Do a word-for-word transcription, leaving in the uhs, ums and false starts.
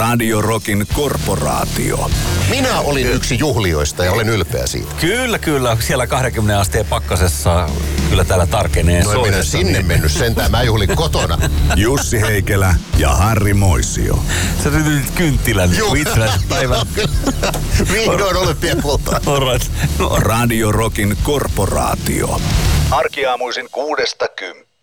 Radio Rockin korporaatio. Minä olin yksi juhlioista ja olen ylpeä siitä. Kyllä, kyllä. Siellä kaksikymmentä asteen pakkasessa kyllä täällä tarkenee. No minä sinne mennyt sentään. Mä juhlin kotona. Jussi Heikelä ja Harri Moisio. Sä nyt kynttilän itsenäisen päivän. Vihdoin olympiakultaa. Alright. No. Radio Rockin korporaatio. Arkiaamuisin kuudesta kymppiin.